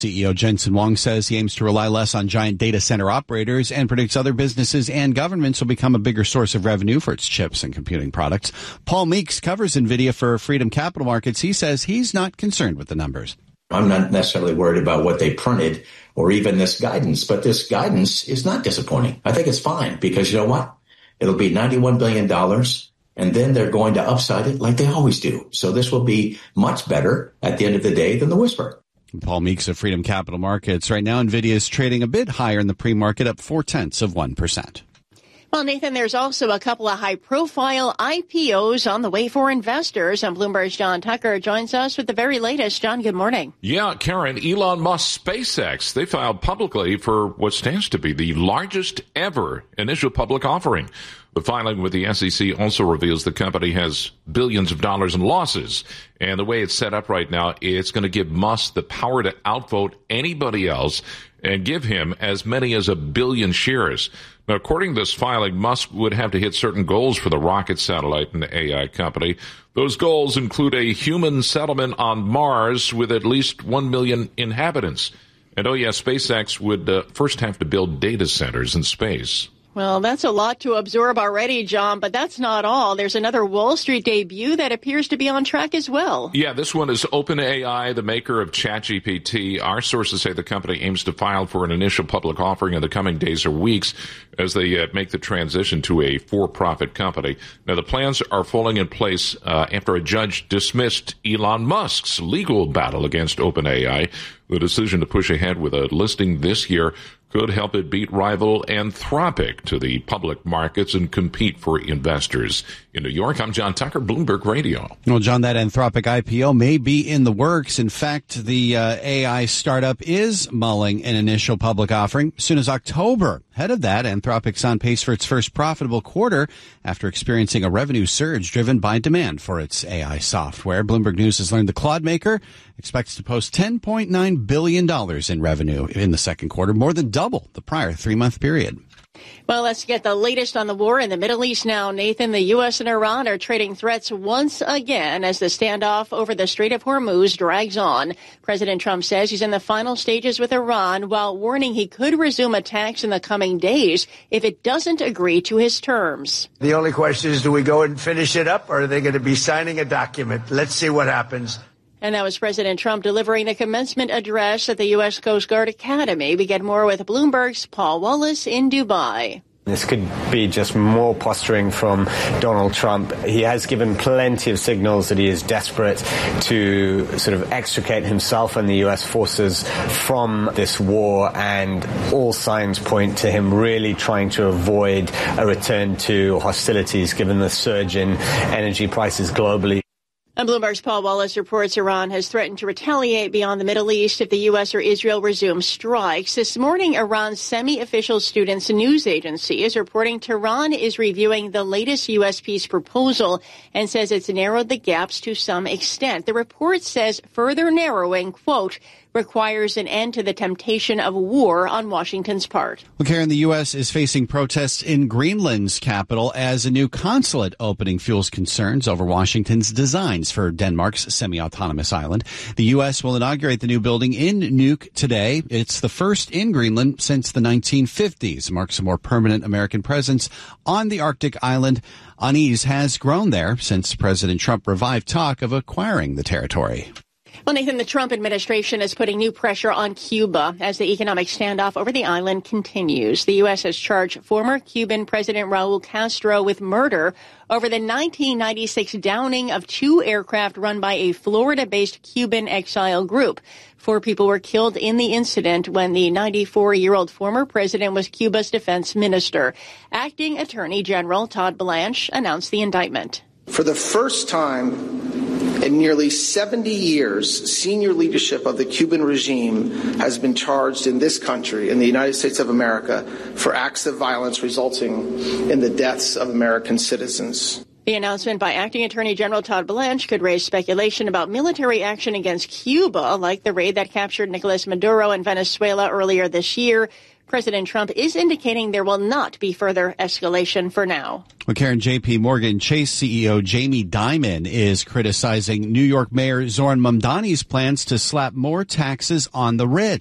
CEO Jensen Huang says he aims to rely less on giant data center operators and predicts other businesses and governments will become a bigger source of revenue for its chips and computing products. Paul Meeks covers NVIDIA for Freedom Capital Markets. He says he's not concerned with the numbers. I'm not necessarily worried about what they printed or even this guidance, but this guidance is not disappointing. I think it's fine because you know what? It'll be $91 billion, and then they're going to upside it like they always do. So this will be much better at the end of the day than the whisper. Paul Meeks of Freedom Capital Markets. Right now, NVIDIA is trading a bit higher in the pre-market, up 0.4%. Well, Nathan, there's also a couple of high-profile IPOs on the way for investors. And Bloomberg's John Tucker joins us with the very latest. John, good morning. Yeah, Karen, Elon Musk SpaceX, they filed publicly for what stands to be the largest ever initial public offering. The filing with the SEC also reveals the company has billions of dollars in losses. And the way it's set up right now, it's going to give Musk the power to outvote anybody else and give him as many as 1 billion shares. Now, according to this filing, Musk would have to hit certain goals for the rocket satellite and the AI company. Those goals include a human settlement on Mars with at least 1 million inhabitants. And SpaceX would first have to build data centers in space. Well, that's a lot to absorb already, John, but that's not all. There's another Wall Street debut that appears to be on track as well. Yeah, this one is OpenAI, the maker of ChatGPT. Our sources say the company aims to file for an initial public offering in the coming days or weeks as they make the transition to a for-profit company. Now, the plans are falling in place after a judge dismissed Elon Musk's legal battle against OpenAI. The decision to push ahead with a listing this year could help it beat rival Anthropic to the public markets and compete for investors. In New York, I'm John Tucker, Bloomberg Radio. Well, John, that Anthropic IPO may be in the works. In fact, the AI startup is mulling an initial public offering as soon as October. Ahead of that, Anthropic's on pace for its first profitable quarter after experiencing a revenue surge driven by demand for its AI software. Bloomberg News has learned the Claude maker expects to post $10.9 billion in revenue in the second quarter, more than double the prior 3-month period. Well, let's get the latest on the war in the Middle East now, Nathan. The U.S. and Iran are trading threats once again as the standoff over the Strait of Hormuz drags on. President Trump says he's in the final stages with Iran while warning he could resume attacks in the coming days if it doesn't agree to his terms. The only question is, do we go and finish it up, or are they going to be signing a document? Let's see what happens. And that was President Trump delivering the commencement address at the U.S. Coast Guard Academy. We get more with Bloomberg's Paul Wallace in Dubai. This could be just more posturing from Donald Trump. He has given plenty of signals that he is desperate to sort of extricate himself and the U.S. forces from this war, and all signs point to him really trying to avoid a return to hostilities given the surge in energy prices globally. And Bloomberg's Paul Wallace reports Iran has threatened to retaliate beyond the Middle East if the U.S. or Israel resume strikes. This morning, Iran's semi-official students news agency is reporting Tehran is reviewing the latest U.S. peace proposal and says it's narrowed the gaps to some extent. The report says further narrowing, quote, requires an end to the temptation of war on Washington's part. Well, Karen, the U.S. is facing protests in Greenland's capital as a new consulate opening fuels concerns over Washington's designs for Denmark's semi-autonomous island. The U.S. will inaugurate the new building in Nuuk today. It's the first in Greenland since the 1950s. Marks a more permanent American presence on the Arctic island. Unease has grown there since President Trump revived talk of acquiring the territory. Well, Nathan, the Trump administration is putting new pressure on Cuba as the economic standoff over the island continues. The U.S. has charged former Cuban President Raul Castro with murder over the 1996 downing of 2 aircraft run by a Florida-based Cuban exile group. 4 people were killed in the incident when the 94-year-old former president was Cuba's defense minister. Acting Attorney General Todd Blanche announced the indictment. For the first time in nearly 70 years, senior leadership of the Cuban regime has been charged in this country, in the United States of America, for acts of violence resulting in the deaths of American citizens. The announcement by Acting Attorney General Todd Blanche could raise speculation about military action against Cuba, like the raid that captured Nicolas Maduro in Venezuela earlier this year. President Trump is indicating there will not be further escalation for now. Well, Karen, J.P. Morgan Chase CEO Jamie Dimon is criticizing New York Mayor Zohran Mamdani's plans to slap more taxes on the rich.